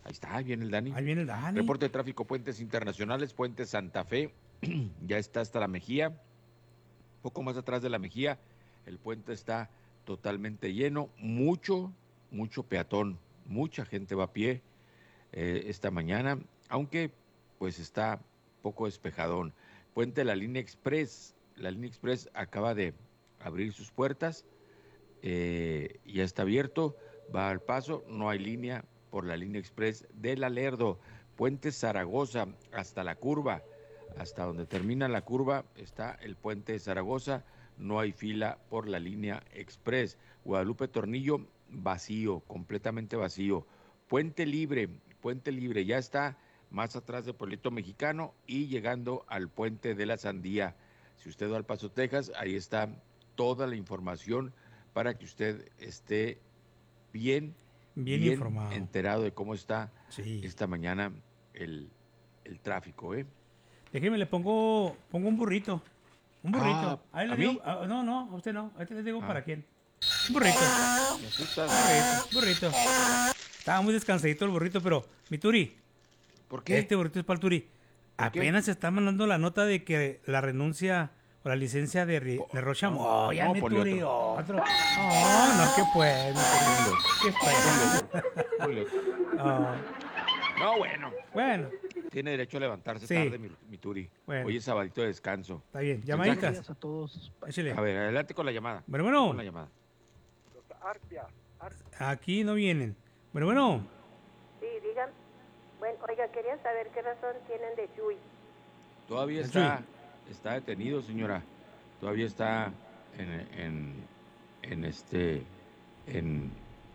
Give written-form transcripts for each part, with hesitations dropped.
Ahí está, ahí viene el Dani. Ahí viene el Dani. Reporte de tráfico, puentes internacionales, puente Santa Fe, ya está hasta la Mejía, poco más atrás de la Mejía, el puente está totalmente lleno, mucho peatón, mucha gente va a pie esta mañana, aunque pues está poco despejadón. Puente de la línea Express acaba de abrir sus puertas, ya está abierto, va al paso, no hay línea por la línea Express del Alerdo, Puente Zaragoza hasta la curva, hasta donde termina la curva está el puente de Zaragoza, no hay fila por la línea Express. Guadalupe Tornillo vacío, completamente vacío. Puente Libre ya está más atrás de Pueblito Mexicano y llegando al puente de la Sandía. Si usted va al Paso, Texas, ahí está toda la información para que usted esté bien, Bien bien informado. enterado de cómo está Sí. esta mañana el tráfico, ¿eh? Déjeme, le pongo un burrito. Un burrito. Ah, Ahí le ¿a digo. mí? No, no, a usted no. Ahorita le digo Ah, para quién. Un burrito. me asustas. Burrito. Estaba muy descansadito el burrito, pero mi Turi, ¿Por qué? este burrito es para el Turi. ¿Por qué? Apenas se está mandando la nota de que la renuncia o la licencia de Rocha. No, Oh, ya no, mi ponle Turi, otro. otro. Oh, no, que pues, mi Ponle Turi. otro. ¿Qué Ponle pues? otro. Ponle otro. Oh, No, bueno. bueno, Tiene derecho a levantarse tarde, sí, mi Turi. bueno, Hoy es sabadito de descanso. está bien. Buenos Mensajes. Llamaditas, días a todos. échale. A ver, adelante con la llamada. Bueno, Ve con bueno, la llamada. Arpia, aquí no vienen. Bueno, bueno, Sí, digan. Bueno, oiga, quería saber qué razón tienen de Chuy. Todavía el Chuy. está detenido, señora. Todavía está en, en, en este, en,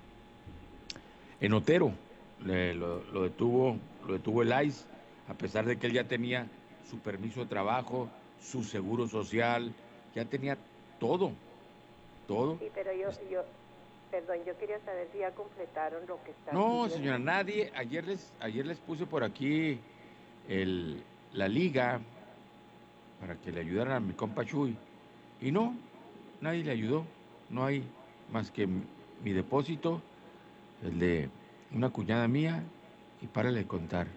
en Otero. Lo detuvo el ICE, a pesar de que él ya tenía su permiso de trabajo, su seguro social, ya tenía todo, todo. Sí, pero perdón, yo quería saber si ya completaron lo que están No, pidiendo. señora, nadie, ayer les puse por aquí la liga para que le ayudaran a mi compa Chuy. Y no, nadie le ayudó. No hay más que mi depósito, el de una cuñada mía, y párale de contar.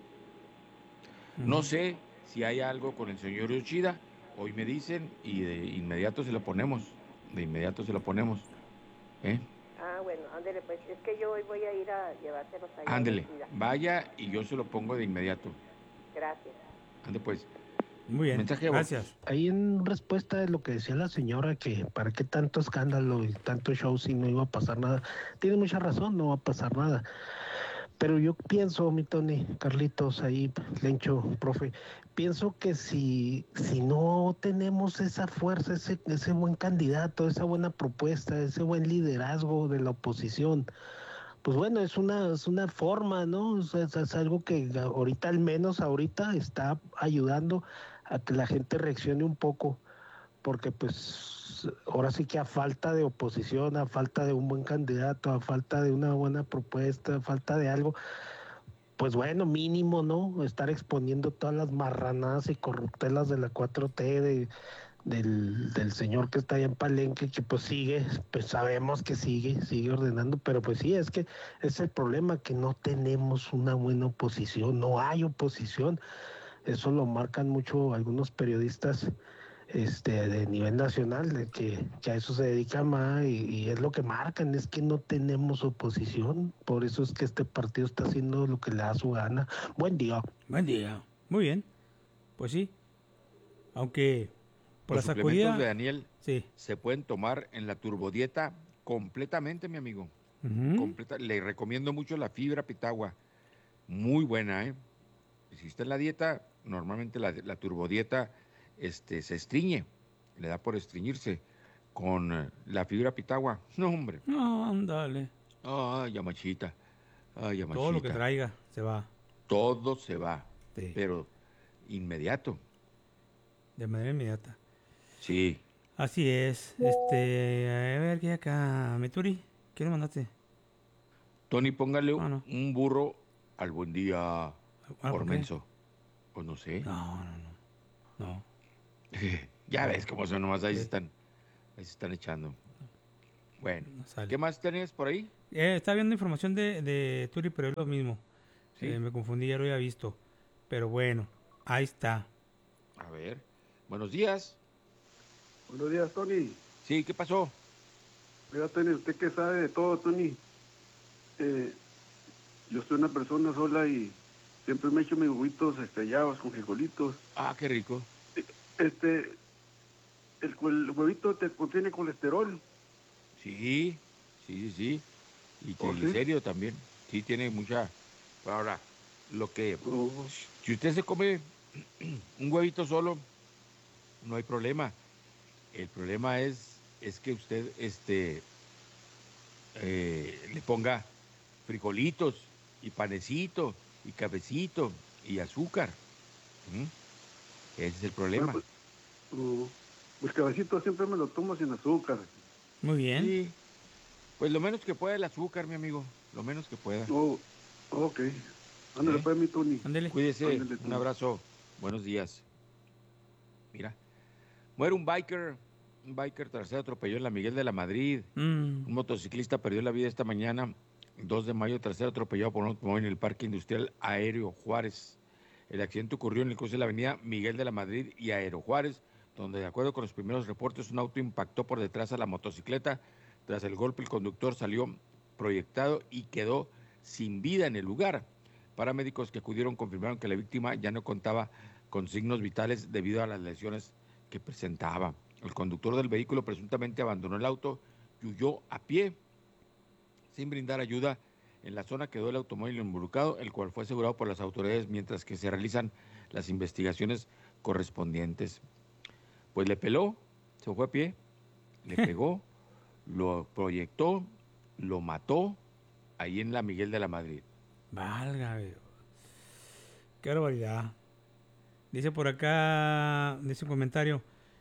No sé si hay algo con el señor Yoshida. Hoy me dicen y de inmediato se lo ponemos. De inmediato se lo ponemos. ¿Eh? Ah, bueno, ándele, pues es que yo hoy voy a ir a llevárselos allá a Ándele, Yoshida. vaya y yo se lo pongo de inmediato. Gracias. Ande pues. Muy bien, Mensaje de voz. gracias. Ahí en respuesta de lo que decía la señora, que para qué tanto escándalo y tanto show si no iba a pasar nada. Tiene mucha razón, no va a pasar nada. Pero yo pienso, mi Tony, Carlitos, ahí, Lencho, profe, pienso que si no tenemos esa fuerza, ese buen candidato, esa buena propuesta, ese buen liderazgo de la oposición, pues bueno, es una forma, ¿no? O sea, es algo que ahorita, al menos ahorita, está ayudando a que la gente reaccione un poco, porque pues ahora sí que a falta de oposición, a falta de un buen candidato, a falta de una buena propuesta, a falta de algo, pues bueno, mínimo, ¿no? Estar exponiendo todas las marranadas y corruptelas de la 4T, del señor que está allá en Palenque, que pues sigue, pues sabemos que sigue ordenando, pero pues sí, es que es el problema, que no tenemos una buena oposición, no hay oposición. Eso lo marcan mucho algunos periodistas de nivel nacional, de que a eso se dedican más, y es lo que marcan, es que no tenemos oposición. Por eso es que este partido está haciendo lo que le da su gana. Buen día. Buen día. Muy bien, pues sí. Aunque por la Los suplementos de sacudida, Daniel sí. se pueden tomar en la turbodieta completamente, mi amigo. Ujú. Le recomiendo mucho la fibra pitagua. Muy buena, ¿eh? Si está en la dieta, normalmente la turbodieta se estreñe, le da por estreñirse con la fibra pitagua. No, hombre. No, ándale. Ay, yamachita. Ay, Todo lo que yamachita. traiga se va. Todo se va, Sí, pero inmediato. de manera inmediata. Sí. Así es. A ver, ¿qué hay acá? Mituri, ¿qué le mandaste? Tony, póngale No, no. un burro al buen día por ¿Por qué? menso. O no sé. No, no, no. No. Ya ves cómo son, nomás ahí Sí, se están echando. Bueno, no sale. ¿qué más tenés por ahí? Está viendo información de Turi, pero es lo mismo. Sí. Me confundí, ya lo había visto. Pero bueno, ahí está. A ver. Buenos días. Buenos días, Tony. Sí, ¿qué pasó? Oiga, Tony, usted que sabe de todo, Tony. Yo soy una persona sola y siempre me echo mis huevitos estrellados con frijolitos. Ah, qué rico. El huevito te contiene colesterol. Sí, sí, sí, sí. Y ¿Oh, sí? triglicéridos también. Sí, tiene mucha... Ahora, lo que... Oh, Si usted se come un huevito solo, no hay problema. El problema es que usted le ponga frijolitos y panecito y cafecito y azúcar. ¿Mm? Ese es el bueno, problema. pues cabecito siempre me lo tomo sin azúcar. Muy bien. Sí, pues lo menos que pueda el azúcar, mi amigo. Lo menos que pueda. Oh, ok. Ándale, ¿Eh? pues, mi Tony. Ándele. Cuídese. Ándale, Un Tony. abrazo. Buenos días. Mira, muere un biker. Un biker tras ser atropelló en la Miguel de la Madrid. Un motociclista perdió la vida esta mañana, 2 de mayo, tras ser atropellado por un automóvil en el Parque Industrial Aéreo Juárez. El accidente ocurrió en el cruce de la avenida Miguel de la Madrid y Aero Juárez, donde, de acuerdo con los primeros reportes, un auto impactó por detrás a la motocicleta. Tras el golpe, el conductor salió proyectado y quedó sin vida en el lugar. Paramédicos que acudieron confirmaron que la víctima ya no contaba con signos vitales debido a las lesiones que presentaba. El conductor del vehículo presuntamente abandonó el auto y huyó a pie sin brindar ayuda. En la zona quedó el automóvil involucrado, el cual fue asegurado por las autoridades mientras que se realizan las investigaciones correspondientes. Pues le peló, se fue a pie, le pegó, lo proyectó, lo mató ahí en la Miguel de la Madrid. Válgame. Qué barbaridad. Dice por acá, dice un comentario.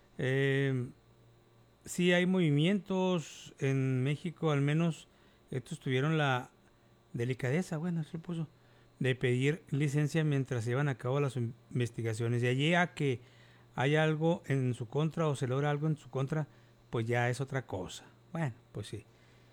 Sí hay movimientos en México, al menos estos tuvieron la delicadeza, bueno, se puso, de pedir licencia mientras se llevan a cabo las investigaciones. De allí a que haya algo en su contra o se logra algo en su contra, pues ya es otra cosa. Bueno, pues sí.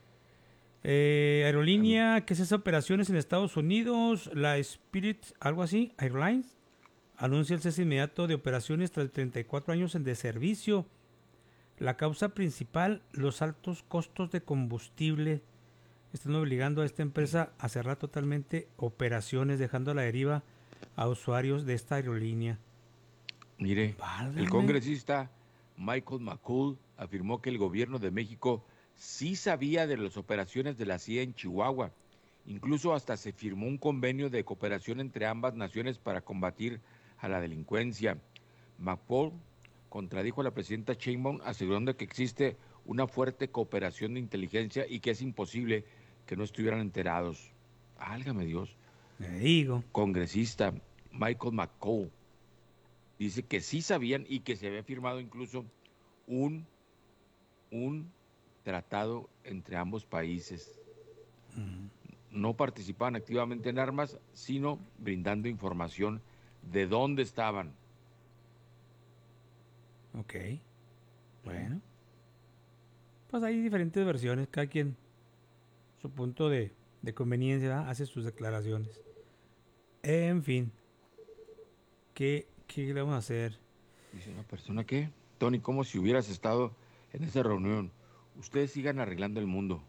Aerolínea, ¿qué es esa operaciones en Estados Unidos? La Spirit, algo así, Airlines, anuncia el cese inmediato de operaciones tras 34 años de servicio. La causa principal, los altos costos de combustible, están obligando a esta empresa a cerrar totalmente operaciones, dejando a la deriva a usuarios de esta aerolínea. Mire, Válgame. el congresista Michael McCool afirmó que el gobierno de México sí sabía de las operaciones de la CIA en Chihuahua. Incluso hasta se firmó un convenio de cooperación entre ambas naciones para combatir a la delincuencia. McCool contradijo a la presidenta Sheinbaum, asegurando que existe una fuerte cooperación de inteligencia y que es imposible que no estuvieran enterados. Válgame Dios. Le digo. Congresista Michael McCool dice que sí sabían y que se había firmado incluso un tratado entre ambos países. No participaban activamente en armas, sino brindando información de dónde estaban. Ok. Bueno. Pues hay diferentes versiones, cada quien su punto de conveniencia, ¿verdad? Hace sus declaraciones. En fin. ¿Qué le vamos a hacer? Dice una persona que, Tony, como si hubieras estado en esa reunión. Ustedes sigan arreglando el mundo.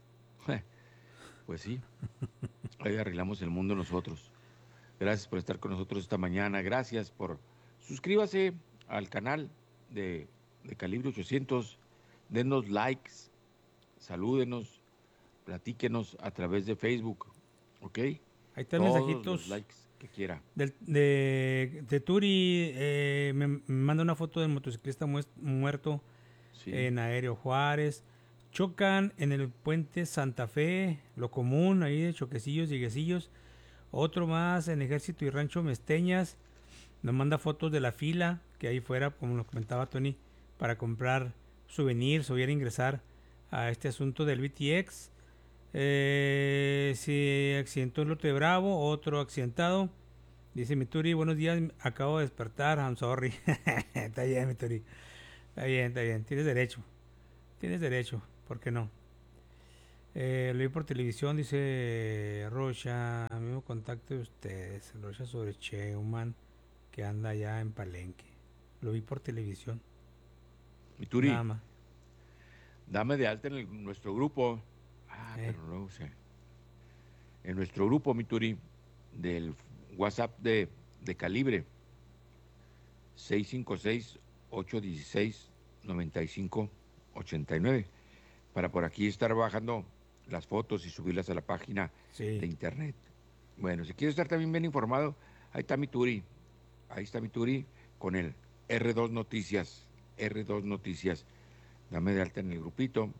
Pues sí, ahí arreglamos el mundo nosotros. Gracias por estar con nosotros esta mañana. Gracias por... Suscríbase al canal de Calibre 800. Denos likes, salúdenos, platíquenos a través de Facebook. ¿Ok? Ahí están Todos mensajitos. los likes que quiera. De Turi, me manda una foto del motociclista muerto Sí. en Aéreo Juárez. Chocan en el puente Santa Fe, lo común ahí de choquecillos, lleguecillos. Otro más en Ejército y Rancho Mesteñas. Nos manda fotos de la fila que ahí fuera, como nos comentaba Tony, para comprar souvenirs o ir a ingresar a este asunto del BTX. Se accidentó el lote de Bravo, otro accidentado. Dice mi Turi, buenos días, acabo de despertar, I'm sorry. Está bien, mi Turi. Está bien, tienes derecho, ¿por qué no? Lo vi por televisión, dice Rocha, mismo contacto de ustedes, Rocha sobre Cheuman, que anda allá en Palenque. Lo vi por televisión, Mituri, nada más. dame de alta en nuestro grupo. Pero no sé. En nuestro grupo, Mituri, del WhatsApp de Calibre, 656-816-9589, para por aquí estar bajando las fotos y subirlas a la página Sí. de internet. Bueno, si quieres estar también bien informado, ahí está Mituri con el R2 Noticias, R2 Noticias. Dame de alta en el grupito,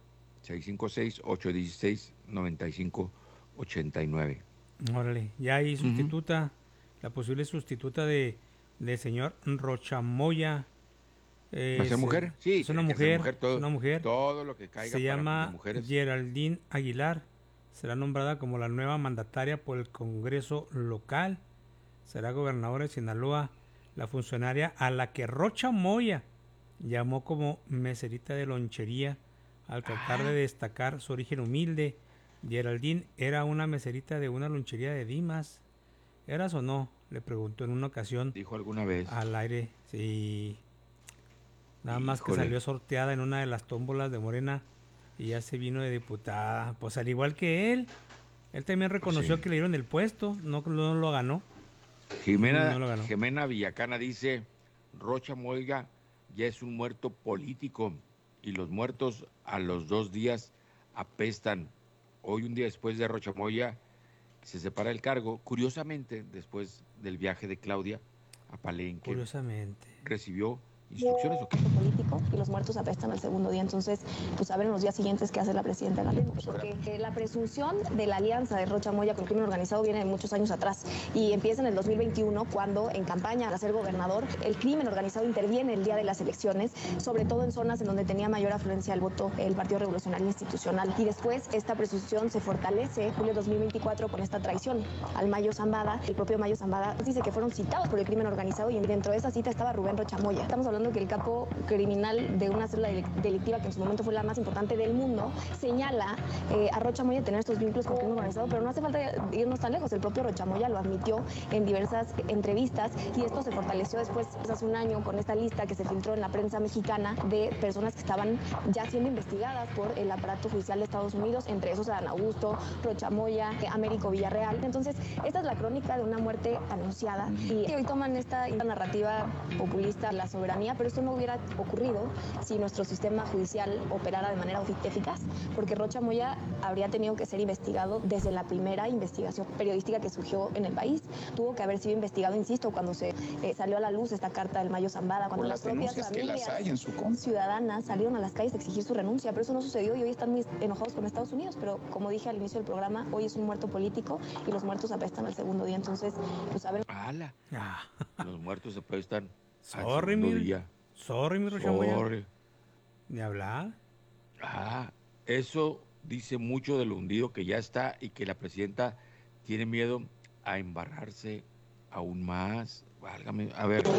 656-816-9589. Órale, ya hay sustituta, la posible sustituta de señor Rochamoya. ¿Va a ser mujer? Sí, es una tiene que ser mujer, todo, es una mujer. todo lo que caiga Se para llama las mujeres. Geraldine Aguilar. Será nombrada como la nueva mandataria por el Congreso local. Será gobernadora de Sinaloa, la funcionaria a la que Rocha Moya llamó como meserita de lonchería al tratar de destacar su origen humilde. Geraldine era una meserita de una lonchería de Dimas. ¿Eras o no? Le preguntó en una ocasión Dijo alguna vez. al aire. Sí. Nada más que Híjole. salió sorteada en una de las tómbolas de Morena y ya se vino de diputada. Pues al igual que él también reconoció Sí. que le dieron el puesto, no lo ganó. Jimena, No lo ganó. Jimena Villacana dice, Rocha Moya ya es un muerto político y los muertos a los 2 días apestan. Hoy, un día después de Rocha Moya, se separa el cargo. Curiosamente, después del viaje de Claudia a Palenque, Curiosamente. recibió instrucciones o qué. Político y los muertos apestan al segundo día. Entonces, pues a ver en los días siguientes qué hace la presidenta Galindo. Porque la presunción de la alianza de Rocha Moya con el crimen organizado viene de muchos años atrás y empieza en el 2021 cuando en campaña para ser gobernador el crimen organizado interviene el día de las elecciones, sobre todo en zonas en donde tenía mayor afluencia al voto el Partido Revolucionario Institucional. Y después esta presunción se fortalece en julio de 2024 con esta traición al Mayo Zambada. El propio Mayo Zambada dice que fueron citados por el crimen organizado y dentro de esa cita estaba Rubén Rocha Moya. Estamos hablando que el capo criminal de una célula delictiva que en su momento fue la más importante del mundo señala a Rocha Moya tener estos vínculos con el crimen organizado, pero no hace falta irnos tan lejos. El propio Rocha Moya lo admitió en diversas entrevistas y esto se fortaleció después, hace un año, con esta lista que se filtró en la prensa mexicana de personas que estaban ya siendo investigadas por el aparato judicial de Estados Unidos, entre esos Adán Augusto, Rocha Moya, Américo Villarreal. Entonces, esta es la crónica de una muerte anunciada y hoy toman esta narrativa populista, la soberanía, pero esto no hubiera ocurrido si nuestro sistema judicial operara de manera eficaz, porque Rocha Moya habría tenido que ser investigado desde la primera investigación periodística que surgió en el país. Tuvo que haber sido investigado, insisto, cuando se salió a la luz esta carta del Mayo Zambada, cuando las propias familias ciudadanas salieron a las calles a exigir su renuncia, pero eso no sucedió y hoy están muy enojados con Estados Unidos, pero como dije al inicio del programa, hoy es un muerto político y los muertos apestan al segundo día, entonces, pues a ver. ¡Hala! Los muertos apestan al Sorry, segundo mi día. Rocha Moya. Sorry. Ni hablar. Eso dice mucho de lo hundido que ya está y que la presidenta tiene miedo a embarrarse aún más. Válgame, a ver.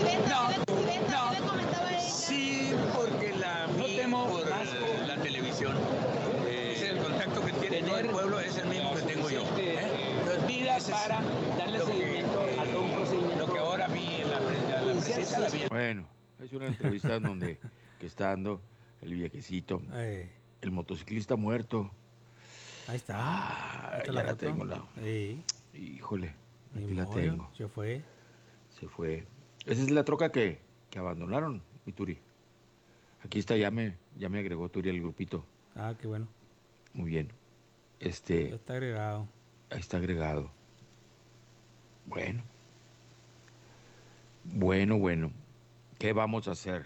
Sí, porque la vi por la televisión. Es el contacto que tiene todo el pueblo, es el mismo que tengo yo. Entonces, para darle seguimiento a todo un procedimiento. Lo que ahora vi en la presidenta la vi. Bueno, es una entrevista en donde que está dando el viejecito, el motociclista muerto. Ahí está. Ahí está Ya la foto. tengo. Sí. Híjole, Ni aquí la modo, tengo. Se fue. Se fue. Esa es la troca que abandonaron, mi Turi. Aquí está, ya me agregó Turi al grupito. Ah, qué bueno. Muy bien. Ya está agregado. Ahí está agregado. Bueno. Bueno. ¿Qué vamos a hacer?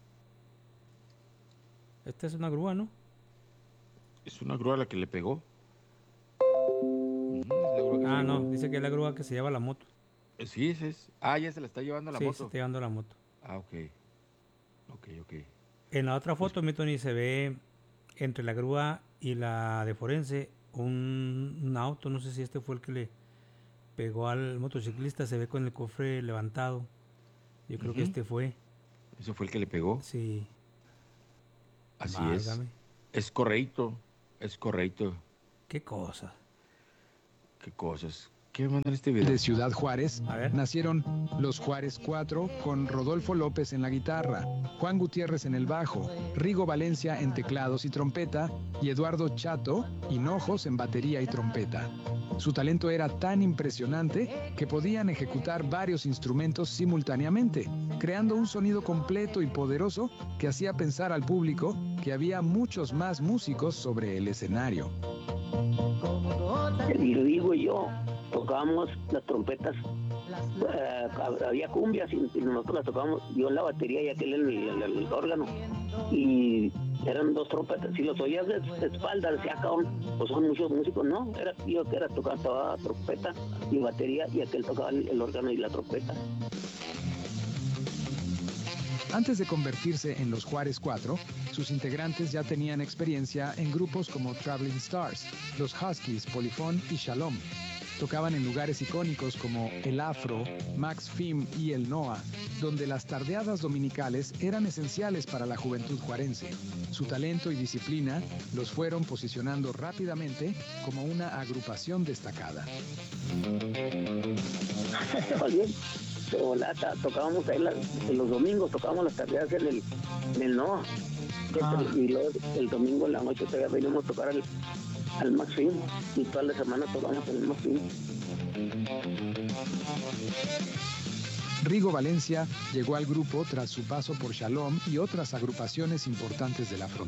Esta es una grúa, ¿no? ¿Es una grúa la que le pegó? No, dice que es la grúa que se lleva la moto. Sí, ese es. Ya se la está llevando la Sí, moto. se está llevando la moto. Ok. En la otra foto, mi Tony, se ve entre la grúa y la de forense un auto. No sé si este fue el que le pegó al motociclista. Se ve con el cofre levantado. Yo creo que este fue. ¿Ese fue el que le pegó? Sí. Así Válgame. es. Es correcto. Qué cosa. Qué cosas. ¿Qué mandan este video? De Ciudad Juárez, A ver. nacieron los Juárez 4 con Rodolfo López en la guitarra, Juan Gutiérrez en el bajo, Rigo Valencia en teclados y trompeta y Eduardo Chato Hinojos en batería y trompeta. Su talento era tan impresionante que podían ejecutar varios instrumentos simultáneamente, creando un sonido completo y poderoso que hacía pensar al público que había muchos más músicos sobre el escenario. Y lo digo yo, tocábamos las trompetas, había cumbias y nosotros las tocábamos, yo en la batería y aquel en el órgano, y eran dos trompetas, si los oías de espalda, decía, cabrón, pues son muchos músicos, no, era yo que era tocaba trompeta y batería y aquel tocaba el órgano y la trompeta. Antes de convertirse en los Juárez 4, sus integrantes ya tenían experiencia en grupos como Traveling Stars, los Huskies, Polifón y Shalom. Tocaban en lugares icónicos como El Afro, Max Fim y El Noa, donde las tardeadas dominicales eran esenciales para la juventud juarense. Su talento y disciplina los fueron posicionando rápidamente como una agrupación destacada. Tocábamos ahí los domingos, tocábamos las tardeadas en el Noa. Y luego el domingo en la noche todavía venimos a tocar al Max Fim y toda la semana tocamos el Max Fim. Rigo Valencia llegó al grupo tras su paso por Shalom y otras agrupaciones importantes de la frontera.